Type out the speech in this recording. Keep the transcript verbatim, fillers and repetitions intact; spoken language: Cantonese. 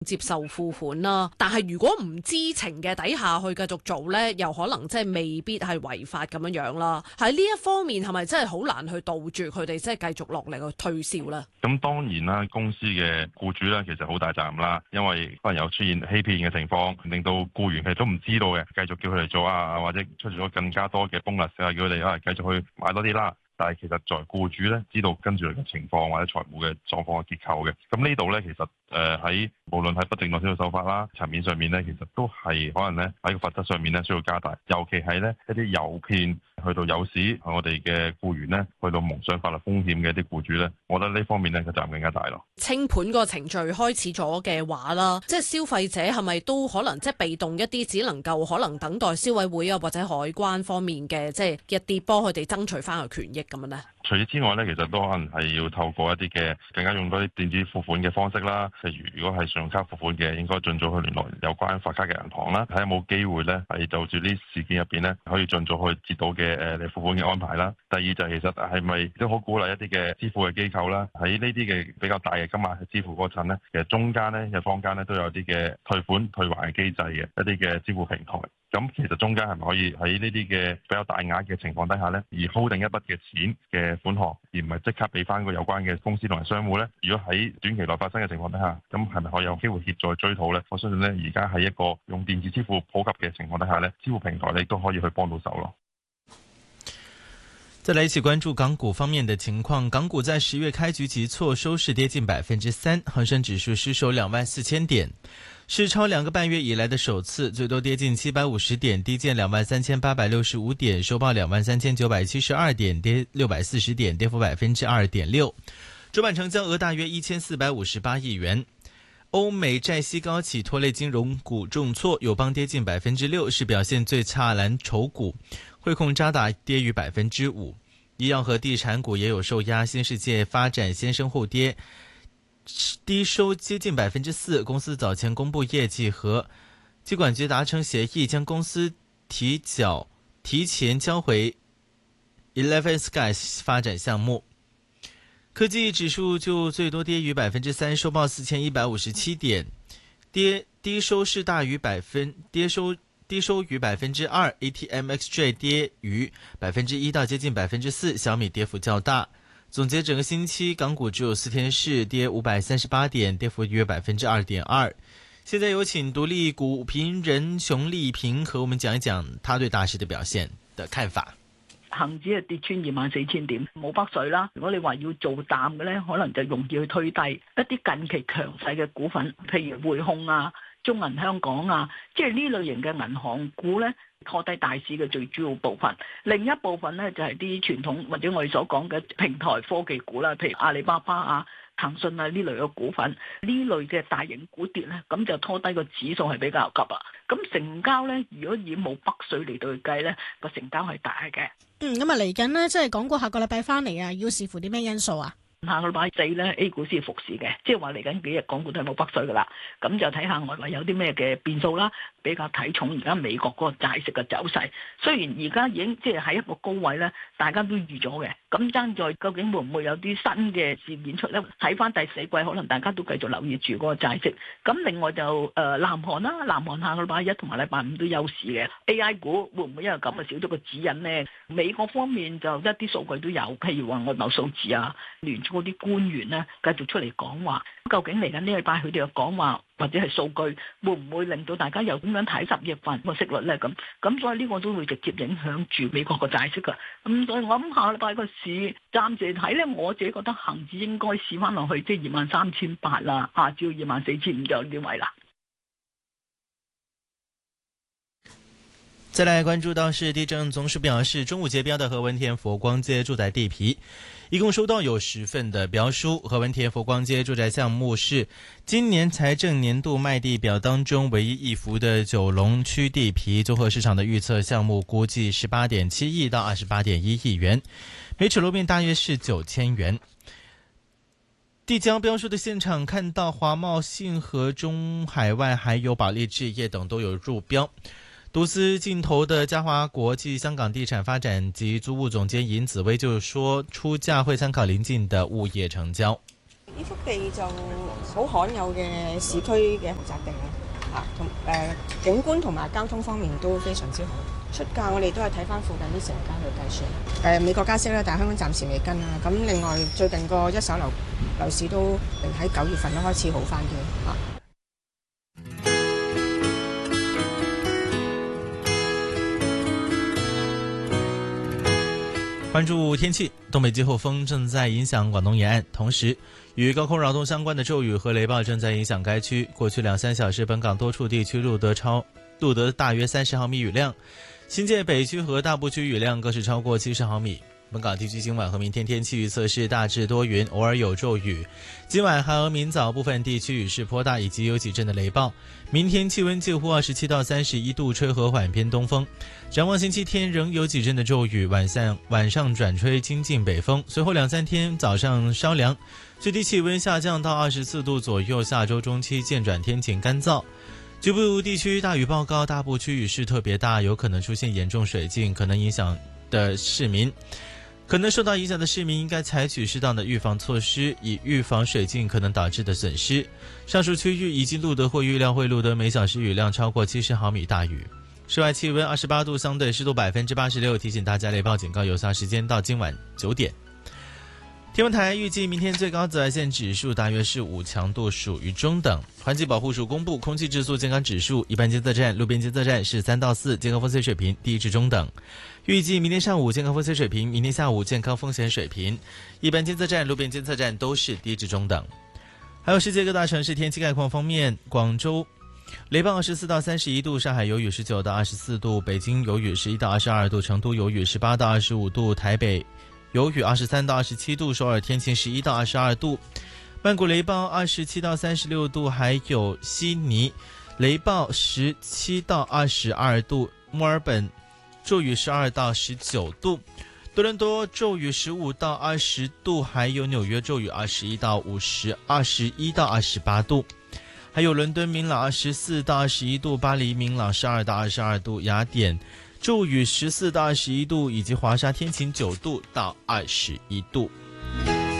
接受付款啦，但係如果唔知情嘅底下去繼續做呢，又可能即係未必係違法咁樣樣啦。喺呢一方面係咪真係好難去杜絕佢哋即係繼續落嚟去推銷呢？ 咁當然啦，公司嘅僱主呢，其實好大責任啦，因為可能有出現欺騙嘅情況，令到僱員其實都唔知道嘅，繼續叫佢哋做啊，或者出咗更加多嘅 bonus啊，叫佢哋啊繼續去買多啲啦。但係其實作為僱主咧，知道跟住嚟嘅情況或者財務嘅狀況嘅結構嘅，咁呢度咧其實誒喺、呃、無論喺不正當銷售手法啦層面上面咧，其實都係可能咧喺個罰則上面咧需要加大，尤其係咧一啲誘騙去到誘使我哋嘅僱員咧去到蒙上法律風險嘅一啲僱主咧，我覺得呢方面咧個責任更加大咯。 清盤個程序開始咗嘅話啦，即係消費者係咪都可能即係被動一啲，只能夠可能等待消委會啊或者海關方面嘅即係一啲幫佢哋爭取翻個權益咁樣咧？ 除此之外咧，其實都可能係要透過一啲嘅更加用多啲電子付款嘅方式啦。例如，如果係信用卡付款嘅，應該盡早去聯絡有關發卡嘅銀行啦，睇下有冇機會咧係就住呢事件入邊咧，可以盡早去接到嘅誒你付款嘅安排啦。第二就係其實係咪都好鼓勵一啲嘅支付嘅機構啦，喺呢啲嘅比較大嘅金額去支付嗰陣咧，其實中間咧嘅坊間咧都有啲嘅退款退還嘅機制嘅一啲嘅支付平台。咁其實中間係咪可以喺呢啲嘅比較大額嘅情況底下呢，而 hold 定一筆嘅錢嘅款項，而唔係即刻俾翻個有關嘅公司同埋商戶呢？如果喺短期內發生嘅情況底下，咁係咪可以有機會協助去追討呢？我相信呢，而家喺一個用電子支付普及嘅情況底下呢，支付平台你都可以去幫到手咯。 再來一起關注港股方面的情況，港股在十月開局急挫，收市跌近百分之三，恒生指數失守兩萬四千點。是超兩個半月以來的首次，最多跌近七百五十點，低見兩萬三千八百六十五點，收報兩萬三千九百七十二點，跌六百四十點，跌幅百分之二點六。主板成交額大約一千四百五十八億元。歐美債息高企拖累金融股重挫，友邦跌近百分之六，是表現最差藍籌股。匯控渣打跌逾百分之五，醫藥和地產股也有受壓，新世界發展先升後跌。低收接近百分之四，公司早前公布業績和機管局達成協議，將公司提繳提前交回 Eleven Skies 發展項目。科技指數就最多跌逾百分之三，收報四千一百五十七點，跌低收是大於百分跌收低收逾百分之二 ，A T M X J 跌逾百分之一到接近百分之四，小米跌幅較大。總結整個星期，港股只有四天市，跌五百三十八點，跌幅約百分之二點二。現在有請獨立股評人熊麗萍和我們講一講他對大市的表現的看法。 恒指係跌穿二萬四千點，冇北水啦。如果你話要做淡嘅呢，可能就容易去推低一啲近期強勢嘅股份，譬如匯控啊、中銀香港啊，即係呢類型嘅銀行股呢，拖低大市嘅最主要部分。另一部分呢，就係啲傳統或者我哋所講嘅平台科技股啦，譬如阿里巴巴啊、騰訊啊呢類嘅股份，呢類嘅大型股跌呢，咁就拖低個指數係比較急啊。咁成交呢，如果以冇北水嚟到去計呢，個成交係大嘅。 嗯，咁啊嚟緊呢，即係港股下個禮拜翻嚟啊，要視乎啲咩因素啊？ 下個禮拜四咧 A 股先復市嘅，即係話嚟緊幾日港股都係冇北水噶啦，咁就睇下外圍有啲咩嘅變數啦。比較睇重而家美國嗰個債息嘅走勢，雖然而家已經即係喺一個高位咧，大家都預咗嘅。咁爭在究竟會唔會有啲新嘅事件出咧？睇翻第四季，可能大家都繼續留意住嗰個債息。咁另外就誒、呃、南韓啦，南韓下個禮拜一同埋禮拜五都休市嘅。A I 股會唔會因為咁啊少咗個指引呢？美國方面就一啲數據都有，譬如話外貿數字啊，聯儲嗰啲官員咧繼續出嚟講話，究竟嚟緊呢個禮拜佢哋嘅講話或者係數據會唔會令到大家又咁樣睇十月份個息率咧？咁咁所以呢個都會直接影響住美國個債息噶。咁所以我諗下個禮拜個市暫時睇咧，我自己覺得恒指應該試翻落去即係二萬三千八啦，下至二萬四千五就呢位啦。 再來關注到是地政總署表示，中午截標的何文田佛光街住宅地皮一共收到有十份的標書。何文田佛光街住宅項目是今年財政年度賣地表當中唯一一幅的九龍區地皮，綜合市場的預測項目估計十八點七億到二十八點一億元，每尺樓面大約是九千元。遞交標書的現場看到華茂信和中海外還有保利置業等都有入標。獨資競投的嘉華國際香港地產發展及租務總監尹子薇就說，出價會參考鄰近的物業成交。 呢幅地就好罕有嘅市區嘅豪宅地啦，啊，同誒、呃、景觀同埋交通方面都非常之好。出價我哋都係睇翻附近啲成交去計算。誒、呃、美國加息咧，但係香港暫時未跟啦。咁另外最近個一手樓樓市都喺九月份都開始好翻啲啊。 關注天氣，東北季候風正在影響廣東沿岸，同時與高空擾動相關的驟雨和雷暴正在影響該區。過去兩三小時，本港多處地區錄得超錄得大約三十毫米雨量，新界北區和大埔區雨量各是超過七十毫米。本港地區今晚和明天天氣預測是大致多雲，偶爾有驟雨。今晚還和明早部分地區雨勢頗大，以及有幾陣的雷暴。明天氣溫介乎二十七到三十一度，吹和緩偏東風。展望星期天仍有幾陣的驟雨，晚上晚上轉吹清勁北風，隨後兩三天早上稍涼，最低氣溫下降到二十四度左右。下周中期漸轉天晴乾燥。局部地區大雨報告，大部區雨勢特別大，有可能出現嚴重水浸，可能影響的市民。可能受到影響的市民應該採取適當的預防措施，以預防水浸可能導致的損失。上述區域已經錄得或預料會錄得每小時雨量超過七十毫米大雨。室外氣溫二十八度，相對濕度百分之八十六。提醒大家雷暴警告有效時間到今晚九點。天文台預計明天最高紫外線指數大約是五，強度屬於中等。環境保護署公布空氣質素健康指數，一般監測站、路邊監測站是三到四，健康風險水平低至中等。預計明天上午健康風險水平，明天下午健康風險水平，一般監測站、路邊監測站都是低至中等。還有世界各大城市天氣概況方面，廣州雷暴二十四到三十一度，上海有雨十九到二十四度，北京有雨十一到二十二度，成都有雨十八到二十五度，台北有雨二十三到二十七度，首爾天晴十一到二十二度，曼谷雷暴二十七到三十六度，还有悉尼雷暴十七到二十二度，墨尔本骤雨十二到十九度，多伦多骤雨十五到二十度，还有纽约骤雨二十一到五十二十一到二十八度，还有伦敦明朗二十四到二十一度，巴黎明朗十二到二十二度，雅典骤雨十四到二十一度，以及华沙天晴九度到二十一度。